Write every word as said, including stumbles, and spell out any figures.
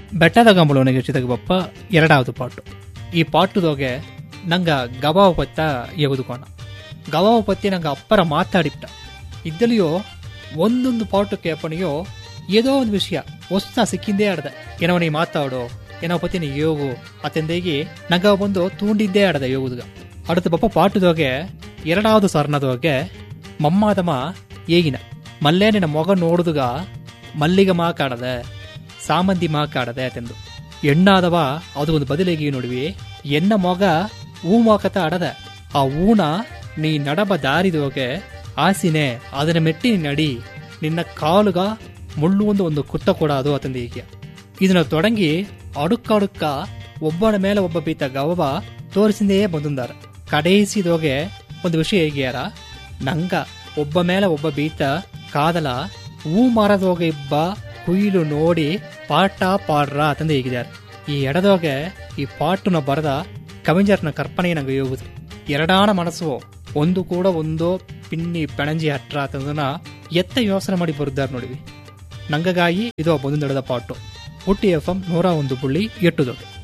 ಬೆಟ್ಟದ ಗಂಬಳವನಿಗೆ ಚಿತಗಬಪ್ಪ ಎರಡಾவது ಪಾಟು. ಈ ಪಾಟುದೋಗೆ ನಂಗ ಗವಾವು ಪತ್ತ ಎಗುದುಕೋಣ. ಗವಾವು ಪತ್ತಿ ನಂಗೆ ಅಪ್ಪರ ಮಾತಾಡಿಬಿಟ್ಟ. ಇದ್ದಲಿಯೋ ಒಂದೊಂದು ಪಾಟು ಕೇಪಣಿಯೋ ಏದೋ ಒಂದು ವಿಷಯ ಹೊಸ ಸಿಕ್ಕಿಂದೇ ಆಡ್ದೆ. ಏನೋ ನೀ ಮಾತಾಡೋ, ಏನೋ ಪತಿ ನೀ ಯೋಗು ಅತ್ತೆಂದೇಗಿ ನಂಗ ಬಂದು ತೂಂಡಿದ್ದೇ ಆಡದೆ ಯೋಗುದ್ಗ. அடுத்த பப்ப பாட்டுதோಗೆ ಎರಡಾவது ಸ್ವರ್ಣದೋಗೆ ಮಮ್ಮಾದಮ ಏಗಿನ ಮಲ್ಲೇನಿನ ಮೊಗ ನೋಡುದುಗ ಮಲ್ಲಿಗ ಮಾಕಾಡದೆ ಸಾಮಂದಿ ಮಾಕಾಡದೆ ಅತೆಂದು ಎಣ್ಣಾದವ ಅದು ಒಂದು ಬದಲಿಗೆ ನೋಡಿವಿ. ಎನ್ನ ಮೊಗ ಹೂ ಮಾಕತ ಆಡದೆ ಆ ಹೂನ ನೀ ನಡಬ ದಾರಿದೋಗೆ ಆಸಿನೆ ಅದನ್ನ ಮೆಟ್ಟಿ ನಡಿ ನಿನ್ನ ಕಾಲುಗ ಮುಳ್ಳು ಒಂದು ಒಂದು ಕುತ್ತ ಕೂಡ ಅದು ಅತಂದು ಹೀಗೆ ಇದನ್ನ ತೊಡಂಗಿ ಅಡುಕ್ಕಡುಕ್ಕ ಒಬ್ಬನ ಮೇಲೆ ಒಬ್ಬ ಬೀತ ಗವಬ ತೋರಿಸಿಂದೇ ಬಂದುಂದಾರ. ಕಡೇಸಿದೋಗೆ ಒಂದು ವಿಷಯ ಹೇಗಿಯಾರ ನಂಗ ಒಬ್ಬ ಮೇಲೆ ಒಬ್ಬ ಬೀತ ಕಾದಲ ಹೂ ಮರದೋಗೆ ಇಬ್ಬ ಕುಯಿಲು ನೋಡಿ ಪಾಟ ಪಾಡ್ರ ಅತಂದು ಹೇಗಿದ್ದಾರೆ. ಈ ಎಡದೋಗೆ ಈ ಪಾಟುನ ಬರದ ಕವಿಂಜರ್ನ ಕರ್ಪಣೆ ನಂಗೆ ಯೋಗುದು. ಎರಡಾಣ ಮನಸ್ಸು ಒಂದು ಕೂಡ ಒಂದು ಪಿನ್ನಿ ಪೆಣಂಜಿ ಹಟ್ರ ಅಂತಂದನ್ನ ಎತ್ತ ಯೋಚನೆ ಮಾಡಿ ಬರುದಾರ ನೋಡಿವಿ. ನಂಗಗಾಗಿ ಇದು ಬಂದು ನಡೆದ ಪಾಟು. ಹುಟ್ಟಿ ಎಫ್ ಎಂ ನೂರ ಒಂದು ಪುಳ್ಳಿ ಎಟ್ಟುದೋಗೆ.